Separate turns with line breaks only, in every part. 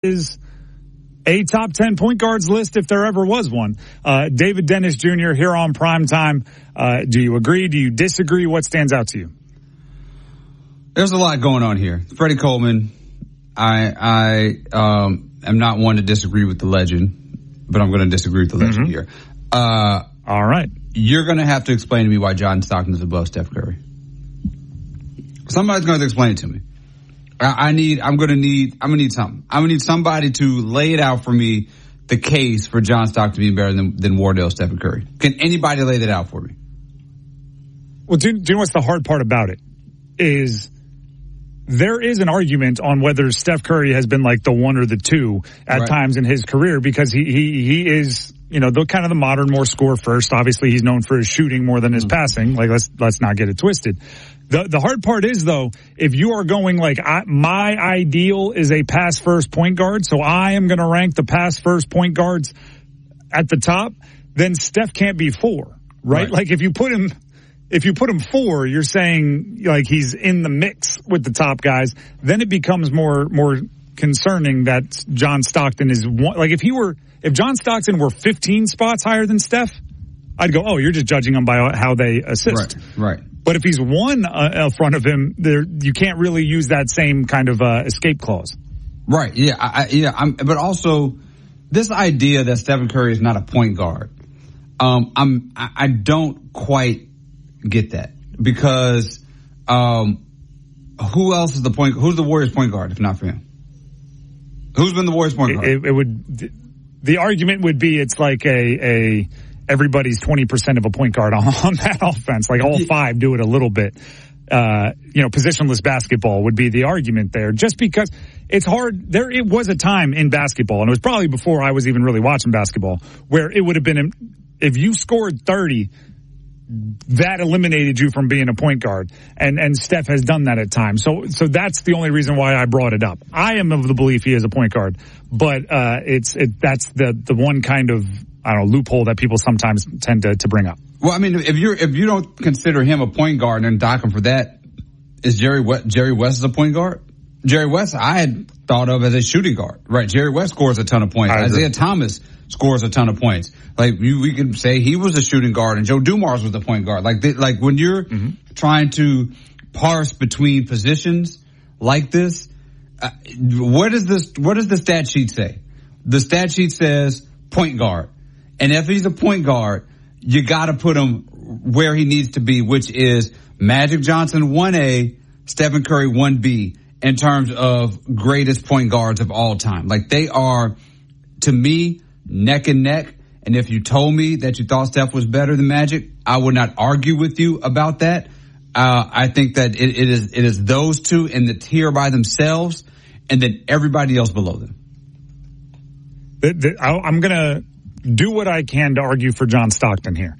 is a top 10 point guards list if there ever was one. David Dennis Jr. here on Primetime. Do you agree? Do you disagree? What stands out to you?
There's a lot going on here. Freddie Coleman, I am not one to disagree with the legend, but I'm going to disagree with the legend here.
All right.
You're going to have to explain to me why John Stockton is above Steph Curry. Somebody's going to explain it to me. I'm going to need something. I'm going to need somebody to lay it out for me, the case for John Stockton being better than Wardell, Stephen Curry. Can anybody lay that out for me?
Well, do you know what's the hard part about it? Is there is an argument on whether Steph Curry has been like the one or the two at times in his career, because he is, you know, the kind of the modern, more score first. Obviously, he's known for his shooting more than his passing. Like, let's not get it twisted. The hard part is, though, if you are going like, my ideal is a pass first point guard, so I am going to rank the pass first point guards at the top, then Steph can't be 4, right? Like if you put him 4, you're saying like he's in the mix with the top guys. Then it becomes more concerning that John Stockton is one. Like if John Stockton were 15 spots higher than Steph, I'd go, oh, you're just judging them by how they assist.
Right.
But if he's one in front of him, you can't really use that same kind of escape clause.
Right. Yeah. But also this idea that Stephen Curry is not a point guard, I don't quite get that, because who else is who's the Warriors point guard if not for him? Who's been the Warriors point guard? The argument would be it's like a everybody's 20% of a point guard on that offense. Like all 5 do it a little bit. Positionless basketball would be the argument there, just because it's hard. It was a time in basketball, and it was probably before I was even really watching basketball, where it would have been, if you scored 30, that eliminated you from being a point guard. And Steph has done that at times. So that's the only reason why I brought it up. I am of the belief he is a point guard, but that's the one kind of, I don't know, loophole that people sometimes tend to bring up. Well, I mean, if you don't consider him a point guard and dock him for that, is Jerry West a point guard? Jerry West, I had thought of as a shooting guard, right? Jerry West scores a ton of points. Isaiah Thomas scores a ton of points. Like we could say he was a shooting guard and Joe Dumars was the point guard. Like when you're trying to parse between positions like this, what does the stat sheet say? The stat sheet says point guard. And if he's a point guard, you got to put him where he needs to be, which is Magic Johnson 1A, Stephen Curry 1B, in terms of greatest point guards of all time. Like they are, to me, neck and neck. And if you told me that you thought Steph was better than Magic, I would not argue with you about that. I think that it is those two in the tier by themselves, and then everybody else below them.
I'm going to do what I can to argue for John Stockton here.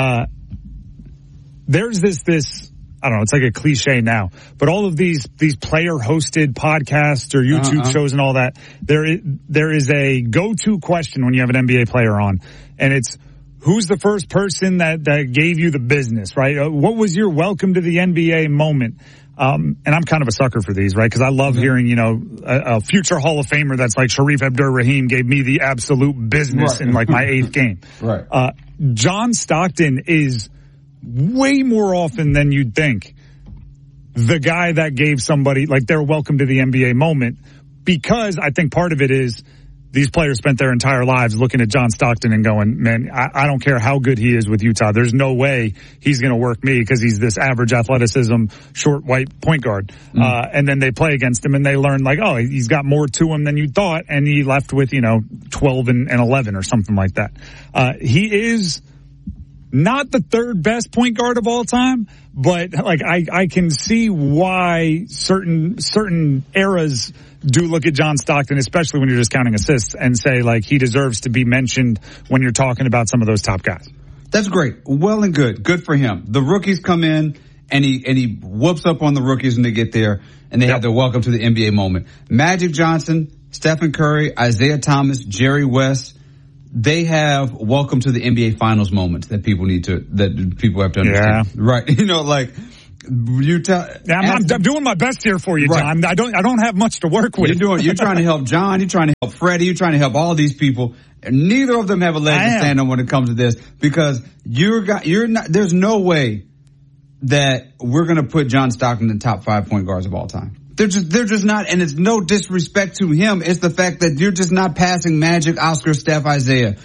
There's this, I don't know, it's like a cliche now, but all of these player-hosted podcasts or YouTube shows and all that, there is a go-to question when you have an NBA player on, and it's, who's the first person that gave you the business, right? What was your welcome to the NBA moment? And I'm kind of a sucker for these, right? Because I love hearing, a future Hall of Famer that's like Sharif Abdur-Rahim gave me the absolute business in like my 8th game.
Right.
John Stockton is way more often than you'd think the guy that gave somebody like their welcome to the NBA moment, because I think part of it is these players spent their entire lives looking at John Stockton and going, man, I don't care how good he is with Utah. There's no way he's going to work me because he's this average athleticism, short, white point guard. And then they play against him and they learn like, oh, he's got more to him than you thought. And he left with, 12 and 11 or something like that. He is not the 3rd best point guard of all time, but like I can see why certain eras do look at John Stockton, especially when you're just counting assists, and say like he deserves to be mentioned when you're talking about some of those top guys.
That's great. Well and good. Good for him. The rookies come in and he whoops up on the rookies when they get there and they have their welcome to the NBA moment. Magic Johnson, Stephen Curry, Isaiah Thomas, Jerry West, they have welcome to the NBA Finals moments that people have to understand.
Yeah.
Right.
I'm doing my best here for you, John. Right. I don't have much to work with.
You're trying to help John. You're trying to help Freddie. You're trying to help all these people. And neither of them have a leg to stand on when it comes to this, because you're not. There's no way that we're going to put John Stockton in the top 5 point guards of all time. They're just not, and it's no disrespect to him. It's the fact that you're just not passing Magic, Oscar, Steph, Isaiah.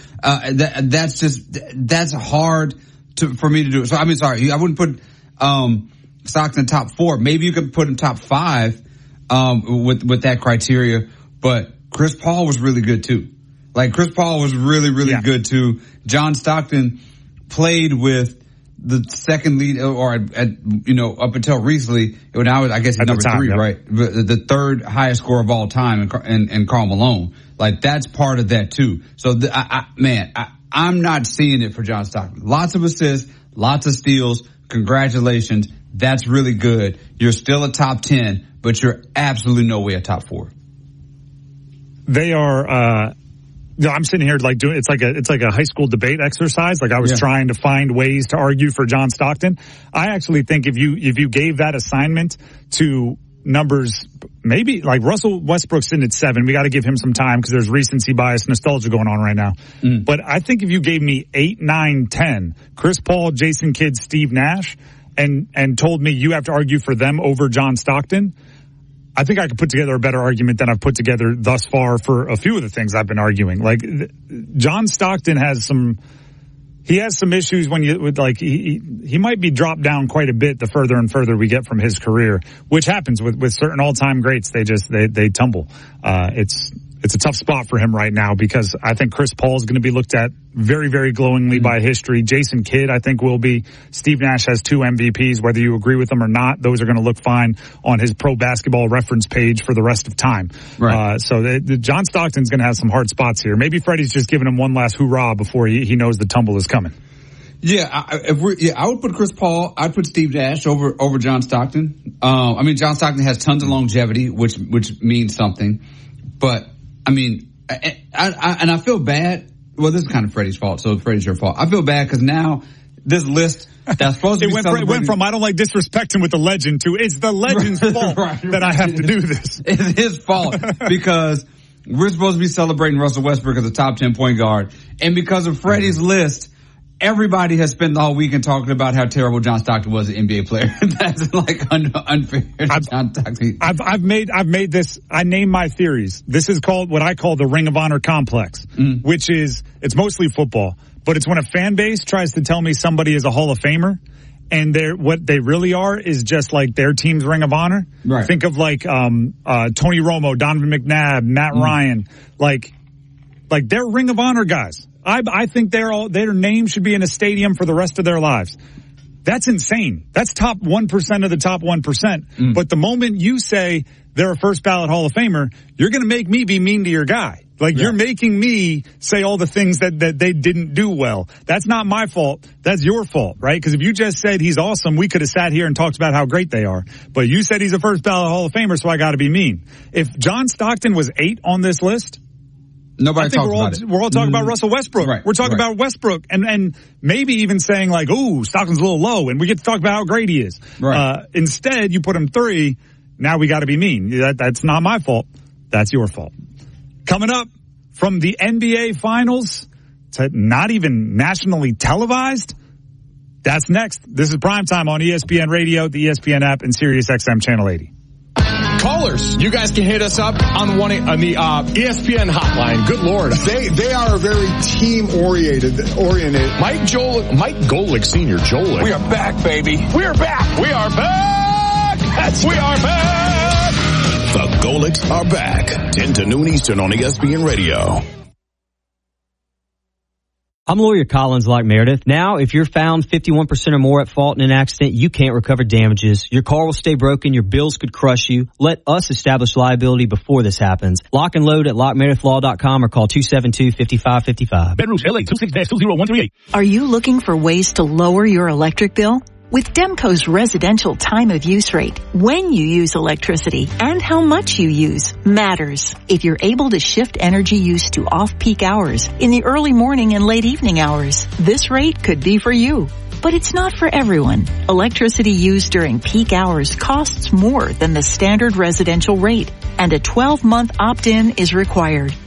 That's hard for me to do. So I sorry, I wouldn't put Stockton top 4. Maybe you could put him top 5 with that criteria. But Chris Paul was really good too. Like, Chris Paul was really good too. John Stockton played with the second lead, or up until recently, when I guess he's number 3, right? The third highest scorer of all time, and Karl Malone. Like, that's part of that too. So I'm not seeing it for John Stockton. Lots of assists, lots of steals. Congratulations. That's really good. You're still a top 10, but you're absolutely no way a top 4.
They are, I'm sitting here like doing, it's like a high school debate exercise. Like, I was trying to find ways to argue for John Stockton. I actually think if you gave that assignment to numbers, maybe like Russell Westbrook's in at 7, we got to give him some time because there's recency bias, nostalgia going on right now. But I think if you gave me 8, 9, 10, Chris Paul, Jason Kidd, Steve Nash, and told me you have to argue for them over John Stockton, I think I could put together a better argument than I've put together thus far for a few of the things I've been arguing. Like, John Stockton has some issues when he might be dropped down quite a bit the further and further we get from his career, which happens with certain all-time greats. They tumble. It's a tough spot for him right now, because I think Chris Paul is going to be looked at very, very glowingly by history. Jason Kidd, I think, will be. Steve Nash has 2 MVPs, whether you agree with them or not. Those are going to look fine on his Pro Basketball Reference page for the rest of time. Right. So John Stockton's going to have some hard spots here. Maybe Freddie's just giving him one last hoorah before he knows the tumble is coming.
Yeah, I would put Chris Paul. I'd put Steve Nash over John Stockton. John Stockton has tons of longevity, which means something, but. I feel bad. Well, this is kind of Freddie's fault, so Freddie's your fault. I feel bad because now this list that's supposed to be
it went from I don't like disrespecting with the legend to it's the legend's fault that I have to do this.
It's his fault because we're supposed to be celebrating Russell Westbrook as a top 10 point guard, and because of Freddie's list, everybody has spent the whole weekend talking about how terrible John Stockton was an NBA player. That's like unfair to John Stockton.
I've made this, I named my theories. This is called what I call the Ring of Honor complex, which is, it's mostly football, but it's when a fan base tries to tell me somebody is a Hall of Famer, and what they really are is just like their team's Ring of Honor. Right. Think of like, Tony Romo, Donovan McNabb, Matt Ryan, like they're Ring of Honor guys. I think their name should be in a stadium for the rest of their lives. That's insane. That's top 1% of the top 1%. But the moment you say they're a first ballot Hall of Famer, you're going to make me be mean to your guy. You're making me say all the things that they didn't do well. That's not my fault. That's your fault, right? Because if you just said he's awesome, we could have sat here and talked about how great they are. But you said he's a first ballot Hall of Famer, so I got to be mean. If John Stockton was 8 on this list,
nobody talks about it.
We're all talking about Russell Westbrook. Right. We're talking about Westbrook and maybe even saying like, ooh, Stockton's a little low, and we get to talk about how great he is. Right. Instead, you put him 3. Now we got to be mean. That's not my fault. That's your fault. Coming up from the NBA Finals to not even nationally televised, that's next. This is Primetime on ESPN Radio, the ESPN app, and SiriusXM Channel 80.
Callers, you guys can hit us up on the ESPN hotline. Good Lord.
They are very team oriented.
Mike Golick Sr. Jolick.
We are back, baby.
We are back. We are back. We are back.
The Golicks are back. 10 to noon Eastern on ESPN Radio.
I'm lawyer Collins Lock Meredith. Now, if you're found 51% or more at fault in an accident, you can't recover damages. Your car will stay broken. Your bills could crush you. Let us establish liability before this happens. Lock and load at lockmeredithlaw.com or call 272-5555.
Bedrooms, LA, 26-20138.
Are you looking for ways to lower your electric bill? With Demco's residential time of use rate, when you use electricity and how much you use matters. If you're able to shift energy use to off-peak hours in the early morning and late evening hours, this rate could be for you. But it's not for everyone. Electricity used during peak hours costs more than the standard residential rate, and a 12-month opt-in is required.